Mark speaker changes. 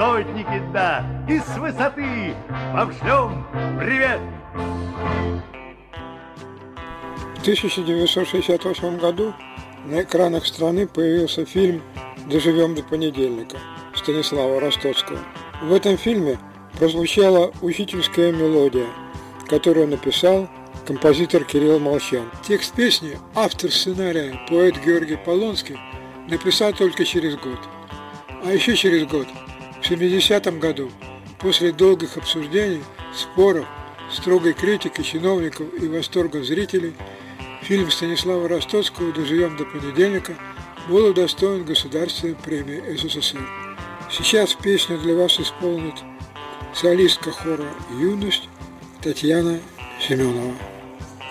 Speaker 1: сотники, да, и с высоты пошлем привет.
Speaker 2: В 1968 году на экранах страны появился фильм «Доживем до понедельника» Станислава Ростоцкого. В этом фильме прозвучала учительская мелодия, которую написал композитор Кирилл Молчан. Текст песни автор сценария, поэт Георгий Полонский, написал только через год. А еще через год, в 70-м году, после долгих обсуждений, споров, строгой критики чиновников и восторга зрителей, фильм Станислава Ростоцкого «Доживем до понедельника» был удостоен Государственной премии СССР. Сейчас песню для вас исполнит солистка хора «Юность» Татьяна Семенова.